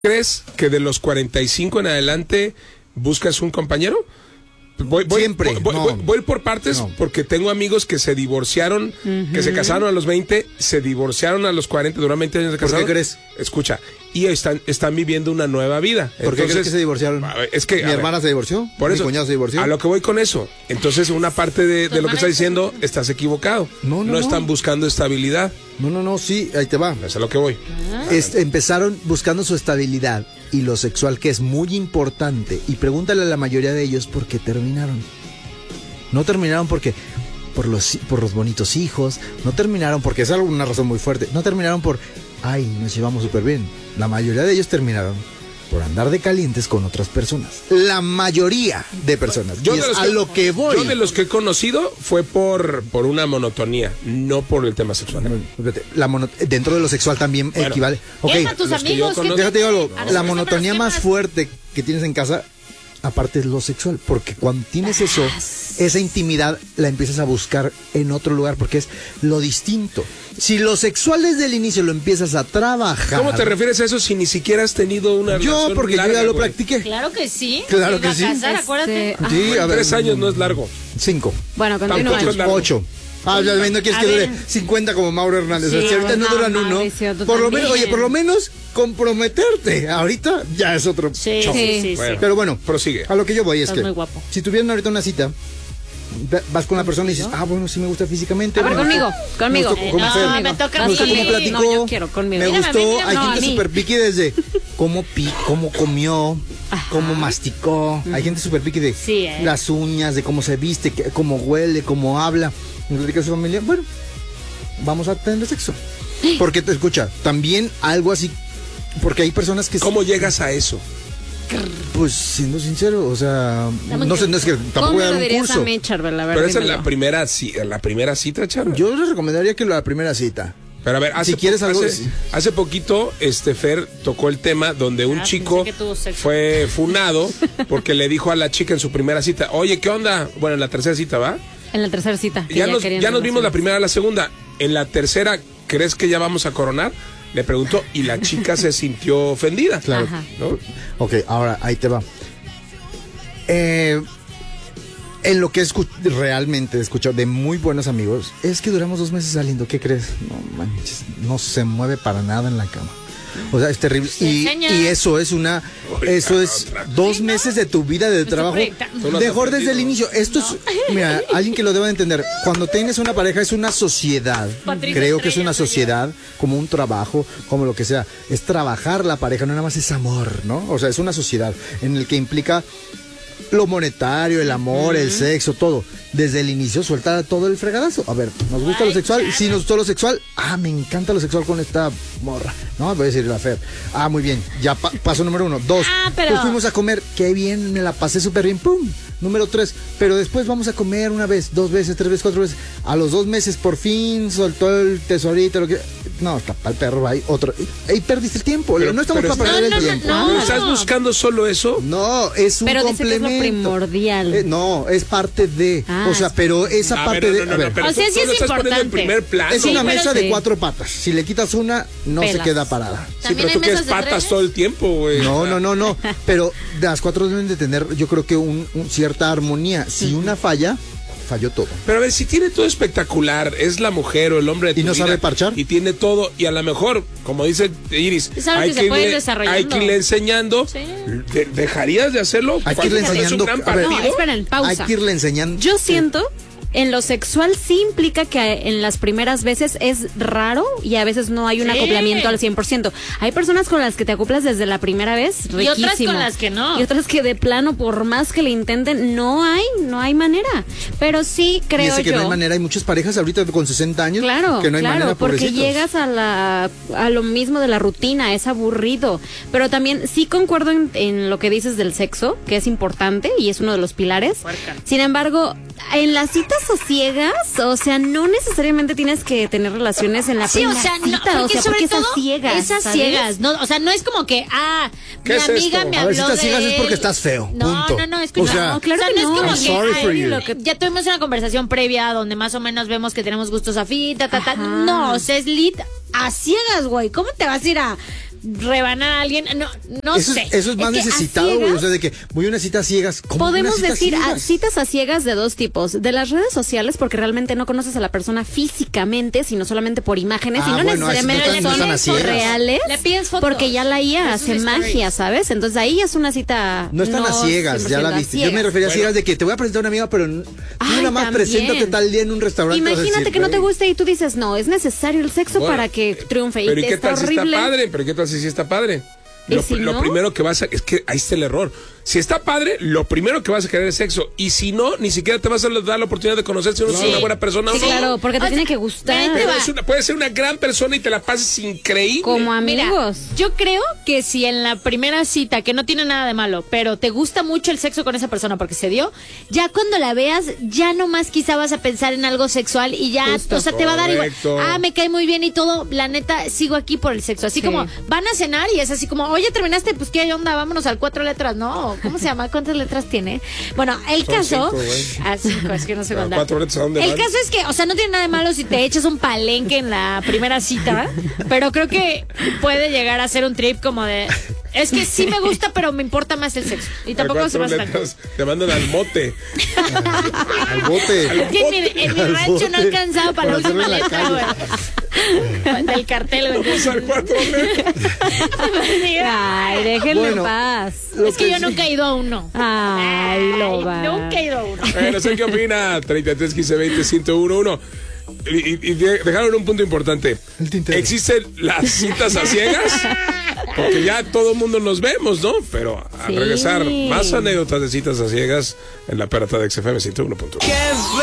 ¿Crees que de los 45 en adelante buscas un compañero? Voy por partes, porque tengo amigos que se divorciaron, que se casaron a los 20, se divorciaron a los 40, duraron 20 años de casados. ¿Por qué crees? Escucha, y están viviendo una nueva vida. ¿Por qué crees que se divorciaron? Es que, mi hermana se divorció, por eso, mi cuñado se divorció. A lo que voy con eso. Entonces, una parte de lo que estás diciendo, estás equivocado. No están buscando estabilidad. No, sí, ahí te va. Eso es a lo que voy. Empezaron buscando su estabilidad y lo sexual, que es muy importante. Y pregúntale a la mayoría de ellos por qué terminaron. No terminaron porque por los bonitos hijos, no terminaron porque es una razón muy fuerte. No terminaron por, ay, nos llevamos súper bien. La mayoría de ellos terminaron por andar de calientes con otras personas. La mayoría de personas. Yo lo que voy. Yo de los que he conocido fue por una monotonía, no por el tema sexual. Dentro de lo sexual también equivale. Okay, a tus amigos. Déjate digo algo. La monotonía más fuerte que tienes en casa, aparte es lo sexual, porque cuando tienes eso, esa intimidad la empiezas a buscar en otro lugar, porque es lo distinto. Si lo sexual desde el inicio lo empiezas a trabajar. ¿Cómo te refieres a eso si ni siquiera has tenido una relación porque larga, yo ya lo practiqué. Claro que sí. Claro que sí. Casar, acuérdate. Sí, a ver, 3 años no es largo. 5. Bueno, continúa. 8. Ya no quieres que dure 50 como Mauro Hernández. Sí, si ahorita no duran uno. Mauricio, por lo menos comprometerte. Ahorita ya es otro. Sí. Bueno, pero bueno, prosigue. A lo que yo voy es Estás que muy guapo. si tuvieran ahorita una cita, vas con la persona y dices, bueno, sí me gusta físicamente. A ver, conmigo. Me toca a gustó mí. cómo platicó. No, yo quiero conmigo. Me gustó. Hay a gente mí. súper piqui desde cómo comió, cómo masticó. Hay gente súper piqui de las uñas, de cómo se viste, cómo huele, cómo habla. Me platica a su familia. Bueno, vamos a tener sexo. Porque te escucha, también algo así. Porque hay personas que... ¿Cómo llegas a eso? Pues siendo sincero, o sea, no sé, no es que tampoco voy a dar un curso. Pero esa es la primera cita, Charo. Yo les recomendaría que la primera cita. Pero a ver, hace poquito, Fer tocó el tema donde un chico fue funado porque le dijo a la chica en su primera cita, oye, ¿qué onda? Bueno, en la tercera cita, ¿va? En la tercera cita. Ya nos vimos la primera, la segunda. En la tercera, ¿crees que ya vamos a coronar? Le preguntó y la chica se sintió ofendida. Claro. ¿No? Ok, ahora ahí te va. En lo que realmente he escuchado de muy buenos amigos, es que duramos 2 meses saliendo. ¿Qué crees? No manches, no se mueve para nada en la cama. O sea, es terrible. Y eso es 2 meses de tu vida de trabajo. Mejor desde el inicio. Esto es, mira, alguien que lo deba entender. Cuando tienes una pareja es una sociedad. Creo que es una sociedad, como un trabajo, como lo que sea. Es trabajar la pareja, no nada más es amor, ¿no? O sea, es una sociedad en el que implica lo monetario, el amor, el sexo, todo. Desde el inicio suelta todo el fregadazo. A ver, ¿nos gusta lo sexual? Sí, nos gustó lo sexual. Me encanta lo sexual con esta morra. No, voy a decir la Fer. Muy bien. Ya paso número 1. 2. Pues fuimos a comer. Qué bien, me la pasé súper bien. ¡Pum! Número 3. Pero después vamos a comer 1 vez, 2 veces, 3 veces, 4 veces. A los 2 meses por fin soltó el tesorito. No, está para el perro, hay otro. Ahí perdiste el tiempo. No estamos para perder el tiempo. ¿Pero estás buscando solo eso? No, es un complemento. Pero dice que es lo primordial. No, es parte de. O sea, pero esa parte de. O sea, sí es importante. En primer plano. Es una mesa de 4 patas. Si le quitas una, no se queda parada. Sí, pero tú quieres patas todo el tiempo, güey. No. Pero de las 4 deben de tener, yo creo que cierta armonía. Si una falla, falló todo. Pero a ver, si tiene todo espectacular, es la mujer o el hombre de tu vida. ¿Y no sabe parchar? Y tiene todo, y a lo mejor, como dice Iris, hay que irle enseñando. Sí. ¿Dejarías de hacerlo? Hay que irle enseñando. Esperen, pausa. Hay que irle enseñando. Yo siento... En lo sexual sí implica que en las primeras veces es raro y a veces no hay un acoplamiento al 100%. Hay personas con las que te acoplas desde la primera vez, riquísimo. Y otras con las que no. Y otras que de plano, por más que le intenten, no hay manera. Pero sí creo que no hay manera. Hay muchas parejas ahorita con 60 años que no hay manera, porque llegas a lo mismo de la rutina, es aburrido. Pero también sí concuerdo en lo que dices del sexo, que es importante y es uno de los pilares. Sin embargo, en las citas sosiegas, o sea, no necesariamente tienes que tener relaciones en la primera cita, porque esas ciegas, no, o sea, no es como que, mi amiga me habló de... A ver, si estás ciegas es porque estás feo, punto. No, escucha, o sea, claro que no. I'm sorry for you. Ya tuvimos una conversación previa donde más o menos vemos que tenemos gustos afín, No, o sea, es lit a ciegas, güey. ¿Cómo te vas a ir a rebanar a alguien, no sé. Eso es más necesitado, güey. O sea, de que voy a una cita a ciegas. ¿Cómo podemos una cita decir ciegas? Citas a ciegas de dos tipos. De las redes sociales, porque realmente no conoces a la persona físicamente, sino solamente por imágenes, y no necesariamente son reales. Le pides fotos. Porque ya la IA hace magia, ¿sabes? Entonces ahí es una cita. No están a ciegas, ya la viste. Yo me refería a ciegas de que te voy a presentar a una amiga, pero nada más preséntate tal día en un restaurante. Imagínate que no te guste y tú dices, no, es necesario el sexo para que triunfe. Pero y qué tal horrible. si está padre, pero qué tal si sí está padre. Lo primero que vas a... Es que ahí está el error. Si está padre, lo primero que vas a querer es sexo. Y si no, ni siquiera te vas a dar la oportunidad de conocer si uno es una buena persona o no. Claro, porque te tiene que gustar. Puede ser una gran persona y te la pases increíble. Como amigos. Mira, yo creo que si en la primera cita, que no tiene nada de malo, pero te gusta mucho el sexo con esa persona porque se dio, ya cuando la veas, ya nomás quizá vas a pensar en algo sexual y ya, o sea, te va a dar igual. Me cae muy bien y todo. La neta, sigo aquí por el sexo. Así como van a cenar y es así como, oye, terminaste, pues qué onda, vámonos al 4 letras, ¿no? ¿Cómo se llama? ¿Cuántas letras tiene? Bueno, el caso... 5, es que no sé contar. 4 letras, ¿a dónde el van? caso es que, o sea, no tiene nada de malo si te echas un palenque en la primera cita, pero creo que puede llegar a ser un trip como de... Es que sí me gusta, pero me importa más el sexo. Y tampoco se va a estar. Te mandan al mote. Al bote. Es que en mi rancho no alcanzaba para la última letra, güey. Del cartel, güey. Vamos al 4 letras. Ay, déjenme en paz. Es que yo nunca he ido a uno. Ay, Loba. Nunca he ido a uno. No sé qué opina. 33 15 20 101 y dejaron un punto importante. ¿Existen las citas a ciegas? Porque ya todo el mundo nos vemos, ¿no? Pero al regresar, más anécdotas de citas a ciegas en la perrata de XFM 101.1.